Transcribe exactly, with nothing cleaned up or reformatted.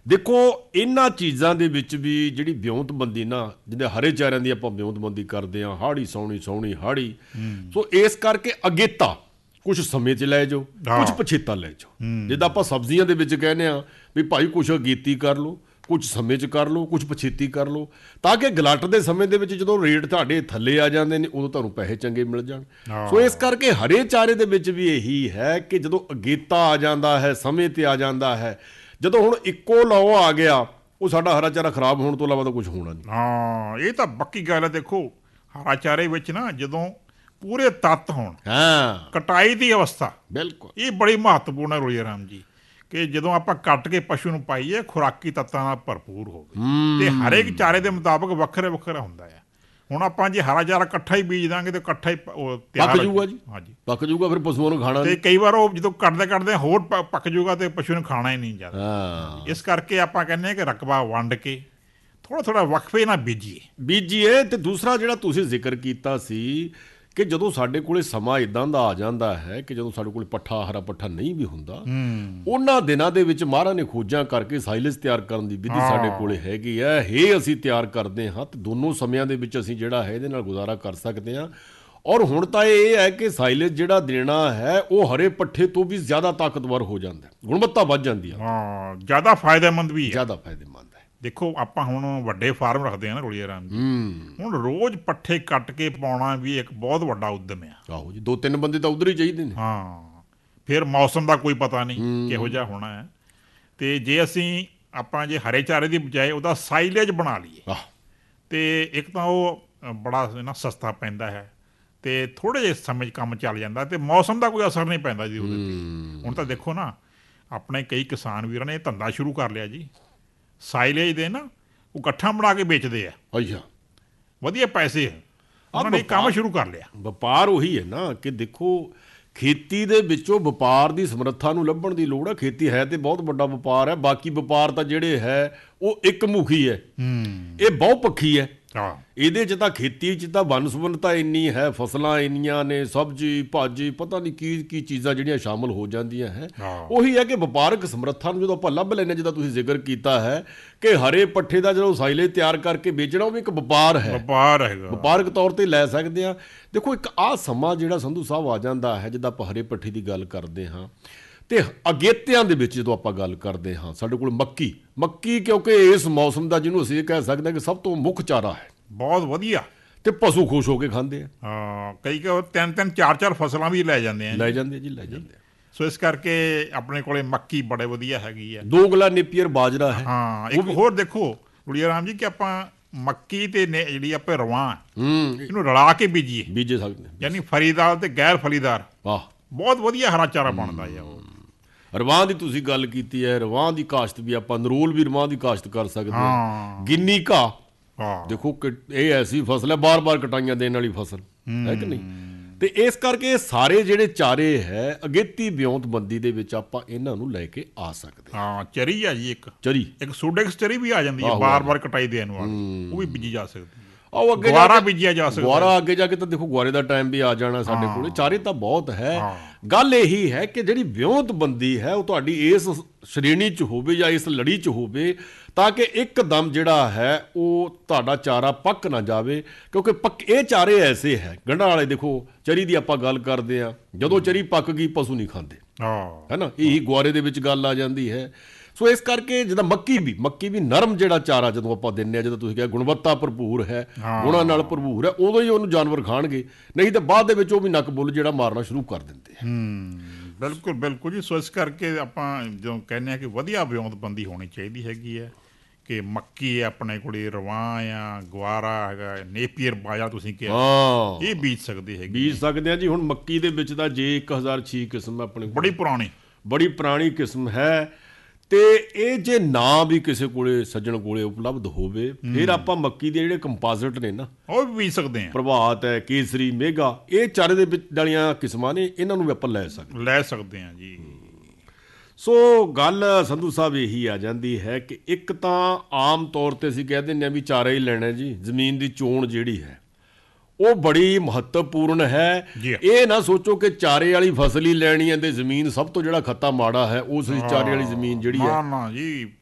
ਦੇਖੋ ਇਹਨਾਂ ਚੀਜ਼ਾਂ ਦੇ ਵਿੱਚ ਵੀ ਜਿਹੜੀ ਵਿਉਂਤਬੰਦੀ ਨਾ, ਜਿੱਦਾਂ ਹਰੇ ਚਾਰਿਆਂ ਦੀ ਆਪਾਂ ਵਿਉਂਤਬੰਦੀ ਕਰਦੇ ਹਾਂ, ਹਾੜੀ ਸੌਣੀ ਸੌਣੀ ਹਾੜੀ, ਸੋ ਇਸ ਕਰਕੇ ਅਗੇਤਾ ਕੁਛ ਸਮੇਂ 'ਚ ਲੈ ਜਾਓ, ਕੁਛ ਪਛੇਤਾ ਲੈ ਜਾਓ। ਜਿੱਦਾਂ ਆਪਾਂ ਸਬਜ਼ੀਆਂ ਦੇ ਵਿੱਚ ਕਹਿੰਦੇ ਹਾਂ ਵੀ ਭਾਈ ਕੁਛ ਅਗੇਤੀ ਕਰ ਲਓ, ਕੁਛ ਸਮੇਂ 'ਚ ਕਰ ਲਓ, ਕੁਛ ਪਛੇਤੀ ਕਰ ਲਓ, ਤਾਂ ਕਿ ਗਲਟ ਦੇ ਸਮੇਂ ਦੇ ਵਿੱਚ ਜਦੋਂ ਰੇਟ ਤੁਹਾਡੇ ਥੱਲੇ ਆ ਜਾਂਦੇ ਨੇ ਉਦੋਂ ਤੁਹਾਨੂੰ ਪੈਸੇ ਚੰਗੇ ਮਿਲ ਜਾਣ। ਸੋ ਇਸ ਕਰਕੇ ਹਰੇ ਚਾਰੇ ਦੇ ਵਿੱਚ ਵੀ ਇਹੀ ਹੈ ਕਿ ਜਦੋਂ ਅਗੇਤਾ ਆ ਜਾਂਦਾ ਹੈ, ਸਮੇਂ 'ਤੇ ਆ ਜਾਂਦਾ ਹੈ, ਜਦੋਂ ਹੁਣ ਇੱਕੋ ਲਓ ਆ ਗਿਆ, ਉਹ ਸਾਡਾ ਹਰਾ ਚਾਰਾ ਖਰਾਬ ਹੋਣ ਤੋਂ ਇਲਾਵਾ ਤਾਂ ਕੁਛ ਹੋਣਾ ਨਹੀਂ। ਹਾਂ, ਇਹ ਤਾਂ ਪੱਕੀ ਗੱਲ ਹੈ। ਦੇਖੋ ਹਰਾ ਚਾਰੇ ਵਿੱਚ ਨਾ ਜਦੋਂ ਪੂਰੇ ਤੱਤ ਹੋਣ, ਹਾਂ, ਕਟਾਈ ਦੀ ਅਵਸਥਾ, ਬਿਲਕੁਲ ਇਹ ਬੜੀ ਮਹੱਤਵਪੂਰਨ ਹੈ ਰੋਲੀਆ ਰਾਮ ਜੀ, ਕਿ ਜਦੋਂ ਆਪਾਂ ਕੱਟ ਕੇ ਪਸ਼ੂ ਨੂੰ ਪਾਈਏ ਖੁਰਾਕੀ ਤੱਤਾਂ ਨਾਲ ਭਰਪੂਰ ਹੋਵੇ, ਤੇ ਹਰੇਕ ਚਾਰੇ ਦੇ ਮੁਤਾਬਕ ਵੱਖਰੇ ਵੱਖਰਾ ਹੁੰਦਾ ਹੈ। ਹੁਣ ਆਪਾਂ ਜੇ ਹਰਾ ਚਾਰਾ ਇਕੱਠਾ ਹੀ ਬੀਜ ਦਾਂਗੇ ਤੇ ਇਕੱਠਾ ਹੀ ਪੱਕ ਜੂਗਾ ਜੀ। ਹਾਂਜੀ, ਪੱਕ ਜੂਗਾ, ਫਿਰ ਪਸ਼ੂਆਂ ਨੂੰ ਖਾਣਾ। ਤੇ ਕਈ ਵਾਰ ਉਹ ਜਦੋਂ ਕੱਟਦੇ ਕੱਟਦੇ ਹੋਰ ਪੱਕ ਜੂਗਾ ਤੇ ਪਸ਼ੂ ਨੂੰ ਖਾਣਾ ਹੀ ਨਹੀਂ ਜਾਂਦਾ। ਇਸ ਕਰਕੇ ਆਪਾਂ ਕਹਿੰਦੇ ਹਾਂ ਕਿ ਰਕਬਾ ਵੰਡ ਕੇ ਥੋੜਾ ਥੋੜਾ ਵਕਫੇ ਨਾਲ ਬੀਜੀਏ ਬੀਜੀਏ ਤੇ ਦੂਸਰਾ ਜਿਹੜਾ ਤੁਸੀਂ ਜ਼ਿਕਰ ਕੀਤਾ ਸੀ ਕਿ ਜਦੋਂ ਸਾਡੇ ਕੋਲੇ ਸਮਾਂ ਇਦਾਂ ਦਾ ਆ ਜਾਂਦਾ ਹੈ ਕਿ ਜਦੋਂ ਸਾਡੇ ਕੋਲ ਪੱਠਾ ਹਰਾ ਪੱਠਾ ਨਹੀਂ ਵੀ ਹੁੰਦਾ, ਉਹਨਾਂ ਦਿਨਾਂ ਦੇ ਵਿੱਚ ਮਹਾਰਾਜ ਨੇ ਖੋਜਾਂ ਕਰਕੇ ਸਾਈਲੇਜ ਤਿਆਰ ਕਰਨ ਦੀ ਵਿਧੀ ਸਾਡੇ ਕੋਲੇ ਹੈਗੀ ਹੈ। ਇਹ ਅਸੀਂ ਤਿਆਰ ਕਰਦੇ ਹਾਂ ਤੇ ਦੋਨੋਂ ਸਮਿਆਂ ਦੇ ਵਿੱਚ ਅਸੀਂ ਜਿਹੜਾ ਹੈ ਇਹਦੇ ਨਾਲ ਗੁਜ਼ਾਰਾ ਕਰ ਸਕਦੇ ਹਾਂ। ਔਰ ਹੁਣ ਤਾਂ ਇਹ ਹੈ ਕਿ ਸਾਈਲੇਜ ਜਿਹੜਾ ਦੇਣਾ ਹੈ ਉਹ ਹਰੇ ਪੱਠੇ ਤੋਂ ਵੀ ਜ਼ਿਆਦਾ ਤਾਕਤਵਰ ਹੋ ਜਾਂਦਾ, ਗੁਣਵੱਤਾ ਵੱਧ ਜਾਂਦੀ ਹੈ। ਹਾਂ, ਜ਼ਿਆਦਾ ਫਾਇਦੇਮੰਦ ਵੀ ਹੈ, ਜ਼ਿਆਦਾ ਫਾਇਦੇਮੰਦ। ਦੇਖੋ ਆਪਾਂ ਹੁਣ ਵੱਡੇ ਫਾਰਮ ਰੱਖਦੇ ਹਾਂ ਨਾ ਰੋਲੀਆ ਰਾਮ ਜੀ, ਹੁਣ ਰੋਜ਼ ਪੱਠੇ ਕੱਟ ਕੇ ਪਾਉਣਾ ਵੀ ਇੱਕ ਬਹੁਤ ਵੱਡਾ ਉਦਮ ਆ। ਆਹੋ ਜੀ, ਦੋ ਤਿੰਨ ਬੰਦੇ ਤਾਂ ਉਧਰ ਹੀ ਚਾਹੀਦੇ ਨੇ। ਹਾਂ, ਫਿਰ ਮੌਸਮ ਦਾ ਕੋਈ ਪਤਾ ਨਹੀਂ ਕਿਹੋ ਜਿਹਾ ਹੋਣਾ ਹੈ, ਤੇ ਜੇ ਅਸੀਂ ਆਪਾਂ ਜੇ ਹਰੇ ਚਾਰੇ ਦੀ ਬਜਾਏ ਉਹਦਾ ਸਾਈਲੇਜ ਬਣਾ ਲਈਏ ਤੇ ਇੱਕ ਤਾਂ ਉਹ ਬੜਾ ਨਾ ਸਸਤਾ ਪੈਂਦਾ ਹੈ ਤੇ ਥੋੜ੍ਹੇ ਜਿਹੇ ਸਮੇਂ 'ਚ ਕੰਮ ਚੱਲ ਜਾਂਦਾ, ਤੇ ਮੌਸਮ ਦਾ ਕੋਈ ਅਸਰ ਨਹੀਂ ਪੈਂਦਾ ਜੀ ਉਹਦੇ 'ਤੇ। ਹੁਣ ਤਾਂ ਦੇਖੋ ਨਾ ਆਪਣੇ ਕਈ ਕਿਸਾਨ ਵੀਰਾਂ ਨੇ ਇਹ ਧੰਦਾ ਸ਼ੁਰੂ ਕਰ ਲਿਆ ਜੀ, ਸਾਈਲੇਜ ਦੇ ਨਾ ਉਹ ਗੱਠਾਂ ਬਣਾ ਕੇ ਵੇਚਦੇ ਆ। ਅੱਛਾ, ਵਧੀਆ ਪੈਸੇ ਹੈ, ਉਹਨਾਂ ਨੇ ਕੰਮ ਸ਼ੁਰੂ ਕਰ ਲਿਆ। ਵਪਾਰ ਉਹੀ ਹੈ ਨਾ ਕਿ ਦੇਖੋ ਖੇਤੀ ਦੇ ਵਿੱਚੋਂ ਵਪਾਰ ਦੀ ਸਮਰੱਥਾ ਨੂੰ ਲੱਭਣ ਦੀ ਲੋੜ ਹੈ। ਖੇਤੀ ਹੈ ਤੇ ਬਹੁਤ ਵੱਡਾ ਵਪਾਰ ਹੈ, ਬਾਕੀ ਵਪਾਰ ਤਾਂ ਜਿਹੜੇ ਹੈ ਉਹ ਇੱਕ ਮੁਖੀ ਹੈ, ਇਹ ਬਹੁ ਪੱਖੀ ਹੈ। ਇਹਦੇ 'ਚ ਤਾਂ ਖੇਤੀ 'ਚ ਤਾਂ ਵੰਨ ਸੁਵੰਨਤਾ ਇੰਨੀ ਹੈ, ਫਸਲਾਂ ਇੰਨੀਆਂ ਨੇ, ਸਬਜ਼ੀ ਭਾਜੀ ਪਤਾ ਨਹੀਂ ਕੀ ਕੀ ਚੀਜ਼ਾਂ ਜਿਹੜੀਆਂ ਸ਼ਾਮਲ ਹੋ ਜਾਂਦੀਆਂ ਹੈ। ਉਹੀ ਹੈ ਕਿ ਵਪਾਰਕ ਸਮਰੱਥਾ ਨੂੰ ਜਦੋਂ ਆਪਾਂ ਲੱਭ ਲੈਂਦੇ, ਜਿੱਦਾਂ ਤੁਸੀਂ ਜ਼ਿਕਰ ਕੀਤਾ ਹੈ ਕਿ ਹਰੇ ਪੱਠੇ ਦਾ ਜਦੋਂ ਸਾਈਲੇਜ ਤਿਆਰ ਕਰਕੇ ਵੇਚਣਾ ਉਹ ਵੀ ਇੱਕ ਵਪਾਰ ਹੈ, ਵਪਾਰ ਹੈਗਾ, ਵਪਾਰਕ ਤੌਰ 'ਤੇ ਲੈ ਸਕਦੇ ਹਾਂ। ਦੇਖੋ ਇੱਕ ਆਹ ਸਮਾਂ ਜਿਹੜਾ ਸੰਧੂ ਸਾਹਿਬ ਆ ਜਾਂਦਾ ਹੈ, ਜਿੱਦਾਂ ਆਪਾਂ ਹਰੇ ਪੱਠੇ ਦੀ ਗੱਲ ਕਰਦੇ ਹਾਂ ਤੇ ਅਗੇਤਿਆਂ ਦੇ ਵਿੱਚ ਜਦੋਂ ਆਪਾਂ ਗੱਲ ਕਰਦੇ ਹਾਂ, ਸਾਡੇ ਕੋਲ ਮੱਕੀ ਮੱਕੀ ਕਿਉਂਕਿ ਇਸ ਮੌਸਮ ਦਾ ਜਿਹਨੂੰ ਅਸੀਂ ਇਹ ਕਹਿ ਸਕਦੇ ਹਾਂ ਕਿ ਸਭ ਤੋਂ ਮੁੱਖ ਚਾਰਾ ਹੈ, ਬਹੁਤ ਵਧੀਆ, ਤੇ ਪਸ਼ੂ ਖੁਸ਼ ਹੋ ਕੇ ਖਾਂਦੇ ਆ। ਹਾਂ, ਕਈ ਕਈ ਤਿੰਨ ਤਿੰਨ ਚਾਰ ਚਾਰ ਫਸਲਾਂ ਵੀ ਲੈ ਜਾਂਦੇ ਆ ਲੈ ਜਾਂਦੇ ਜੀ ਲੈ ਜਾਂਦੇ ਆ। ਸੋ ਇਸ ਕਰਕੇ ਆਪਣੇ ਕੋਲੇ ਮੱਕੀ ਬੜੇ ਵਧੀਆ ਹੈਗੀ ਆ। ਦੋ ਗਲਾ ਨੇਪੀਅਰ ਬਾਜਰਾ ਹੈ। ਹਾਂ, ਇੱਕ ਹੋਰ ਦੇਖੋ ਰੋਲੀਆ ਰਾਮ ਜੀ ਕਿ ਆਪਾਂ ਮੱਕੀ ਤੇ ਜਿਹੜੀ ਆਪਾਂ ਰਵਾਂ ਇਹਨੂੰ ਰਲਾ ਕੇ ਬੀਜੀਏ, ਬੀਜੇ ਸਕਦੇ, ਯਾਨੀ ਫਲੀਦਾਰ ਤੇ ਗੈਰ ਫਲੀਦਾਰ, ਵਾਹ ਬਹੁਤ ਵਧੀਆ ਹਰਾ ਚਾਰਾ ਬਣਦਾ ਆ। ਉਹ ਰਵਾਂ ਦੀ ਤੁਸੀਂ ਗੱਲ ਕੀਤੀ ਹੈ, ਰਵਾਂ ਦੀ ਕਾਸ਼ਤ ਵੀ ਆਪਾਂ ਨਰੋਲ ਵੀ ਰਵਾਂ ਦੀ ਕਾਸ਼ਤ ਕਰ ਸਕਦੇ ਹਾਂ। ਗਿੰਨੀ ਘਾਹ ਦੇਖੋ ਕਿ ਇਹ ਐਸੀ ਫਸਲ ਹੈ ਬਾਰ ਬਾਰ ਕਟਾਈਆਂ ਦੇਣ ਵਾਲੀ ਫਸਲ ਹੈ ਕਿ ਨਹੀਂ, ਤੇ ਇਸ ਕਰਕੇ ਇਹ ਸਾਰੇ ਜਿਹੜੇ ਚਾਰੇ ਹੈ ਅਗੇਤੀ ਵਿਉਂਤਬੰਦੀ ਦੇ ਵਿੱਚ ਆਪਾਂ ਇਹਨਾਂ ਨੂੰ ਲੈ ਕੇ ਆ ਸਕਦੇ ਹਾਂ। ਚਰੀ ਆ ਜੀ, ਇੱਕ ਚਰੀ, ਇੱਕ ਸੂਡੈਕਸ ਚਰੀ ਵੀ ਆ ਜਾਂਦੀ ਹੈ ਬਾਰ ਬਾਰ ਕਟਾਈ ਦੇਣ ਵਾਲੀ, ਉਹ ਵੀ ਬੀਜੀ ਜਾ ਸਕਦੀ ਹੈ। ਆਓ ਅੱਗੇ ਗੁਆਰਾ ਬੀਜਿਆ ਜਾ ਸਕਦਾ, ਗੁਆਰਾ ਅੱਗੇ ਜਾ ਕੇ ਤਾਂ ਦੇਖੋ ਗੁਆਰੇ ਦਾ ਟਾਈਮ ਵੀ ਆ ਜਾਣਾ ਸਾਡੇ ਕੋਲੇ। ਚਾਰੇ ਤਾਂ ਬਹੁਤ ਹੈ। ਗੱਲ ਇਹੀ ਹੈ ਕਿ ਜਿਹੜੀ ਵਿਉਂਤਬੰਦੀ ਹੈ ਉਹ ਤੁਹਾਡੀ ਇਸ ਸ਼੍ਰੇਣੀ 'ਚ ਹੋਵੇ ਜਾਂ ਇਸ ਲੜੀ 'ਚ ਹੋਵੇ, ਤਾਂ ਕਿ ਇੱਕਦਮ ਜਿਹੜਾ ਹੈ ਉਹ ਤੁਹਾਡਾ ਚਾਰਾ ਪੱਕ ਨਾ ਜਾਵੇ, ਕਿਉਂਕਿ ਪੱਕ ਇਹ ਚਾਰੇ ਐਸੇ ਹੈ ਗੰਢਾਂ ਵਾਲੇ। ਦੇਖੋ ਚਰੀ ਦੀ ਆਪਾਂ ਗੱਲ ਕਰਦੇ ਹਾਂ, ਜਦੋਂ ਚਰੀ ਪੱਕ ਗਈ ਪਸ਼ੂ ਨਹੀਂ ਖਾਂਦੇ, ਹੈ ਨਾ, ਇਹੀ ਗੁਆਰੇ ਦੇ ਵਿੱਚ ਗੱਲ ਆ ਜਾਂਦੀ ਹੈ। ਸੋ ਇਸ ਕਰਕੇ ਜਿੱਦਾਂ ਮੱਕੀ ਵੀ ਮੱਕੀ ਵੀ ਨਰਮ ਜਿਹੜਾ ਚਾਰਾ ਜਦੋਂ ਆਪਾਂ ਦਿੰਦੇ ਹਾਂ, ਜਦੋਂ ਤੁਸੀਂ ਕਿਹਾ ਗੁਣਵੱਤਾ ਭਰਪੂਰ ਹੈ, ਗੁਣਾਂ ਨਾਲ ਭਰਪੂਰ ਹੈ, ਉਦੋਂ ਹੀ ਉਹਨੂੰ ਜਾਨਵਰ ਖਾਣਗੇ, ਨਹੀਂ ਤਾਂ ਬਾਅਦ ਦੇ ਵਿੱਚ ਉਹ ਵੀ ਨੱਕ ਬੁੱਲ ਜਿਹੜਾ ਮਾਰਨਾ ਸ਼ੁਰੂ ਕਰ ਦਿੰਦੇ ਆ। ਬਿਲਕੁਲ ਬਿਲਕੁਲ ਜੀ। ਸੋ ਇਸ ਕਰਕੇ ਆਪਾਂ ਜਦੋਂ ਕਹਿੰਦੇ ਹਾਂ ਕਿ ਵਧੀਆ ਵਿਉਂਤਬੰਦੀ ਹੋਣੀ ਚਾਹੀਦੀ ਹੈਗੀ ਹੈ, ਕਿ ਮੱਕੀ ਆਪਣੇ ਕੋਲ ਰਵਾਂ ਆ, ਗੁਆਰਾ ਹੈਗਾ, ਨੇਪੀਅਰ ਬਾਜਰਾ ਤੁਸੀਂ ਕਿਹਾ, ਇਹ ਬੀਜ ਸਕਦੇ ਹੈਗੇ, ਬੀਜ ਸਕਦੇ ਆ ਜੀ। ਹੁਣ ਮੱਕੀ ਦੇ ਵਿੱਚ ਤਾਂ ਜੇ ਇੱਕ ਹਜ਼ਾਰ ਛੇ ਕਿਸਮ ਆਪਣੇ ਬੜੀ ਪੁਰਾਣੀ ਬੜੀ ਪੁਰਾਣੀ ਕਿਸਮ ਹੈ, ਤੇ ਇਹ ਜੇ ਨਾ ਵੀ ਕਿਸੇ ਕੋਲੇ ਸੱਜਣ ਕੋਲੇ ਉਪਲਬਧ ਹੋਵੇ, ਫਿਰ ਆਪਾਂ ਮੱਕੀ ਦੇ ਜਿਹੜੇ ਕੰਪੋਜ਼ਿਟ ਨੇ ਨਾ ਉਹ ਵੀ ਬੀਜ ਸਕਦੇ ਹਾਂ। ਪ੍ਰਭਾਤ ਹੈ, ਕੇਸਰੀ, ਮੇਗਾ, ਇਹ ਚਾਰੇ ਦੇ ਵਿੱਚ ਵਾਲੀਆਂ ਕਿਸਮਾਂ ਨੇ, ਇਹਨਾਂ ਨੂੰ ਵੀ ਆਪਾਂ ਲੈ ਸਕਦੇ ਲੈ ਸਕਦੇ ਹਾਂ ਜੀ। ਸੋ ਗੱਲ ਸੰਧੂ ਸਾਹਿਬ ਇਹੀ ਆ ਜਾਂਦੀ ਹੈ ਕਿ ਇੱਕ ਤਾਂ ਆਮ ਤੌਰ 'ਤੇ ਅਸੀਂ ਕਹਿ ਦਿੰਦੇ ਹਾਂ ਵੀ ਚਾਰਾ ਹੀ ਲੈਣਾ ਜੀ। ਜ਼ਮੀਨ ਦੀ ਚੋਣ ਜਿਹੜੀ ਹੈ ਉਹ ਬੜੀ ਮਹੱਤਵਪੂਰਨ ਹੈ। ਇਹ ਨਾ ਸੋਚੋ ਕਿ ਚਾਰੇ ਵਾਲੀ ਫਸਲ ਹੀ ਲੈਣੀ ਹੈ ਤੇ ਜ਼ਮੀਨ ਸਭ ਤੋਂ ਜਿਹੜਾ ਖੱਤਾ ਮਾੜਾ ਹੈ ਉਸ ਚਾਰੇ ਵਾਲੀ ਜ਼ਮੀਨ ਜਿਹੜੀ ਹੈ, ਨਾ ਜੀ,